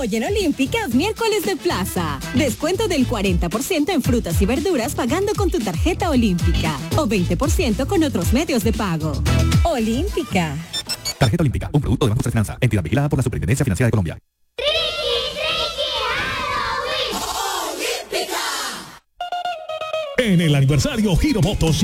Hoy en Olímpicas, miércoles de plaza. Descuento del 40% en frutas y verduras pagando con tu tarjeta Olímpica. O 20% con otros medios de pago. Olímpica. Tarjeta Olímpica, un producto de Banco de Finanza. Entidad vigilada por la Superintendencia Financiera de Colombia. En el aniversario Giro Motos